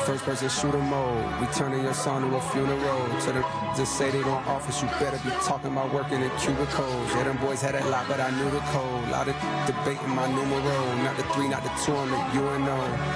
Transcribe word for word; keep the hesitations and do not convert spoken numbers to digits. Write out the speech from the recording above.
First person shooter mode. We turning your song to a funeral. To the just say they gon' office, you better be talking about working in cubicles. Yeah, them boys had a lot, but I knew the code. Lot of debating my numero. Not the three, not the two, I'm the U N O.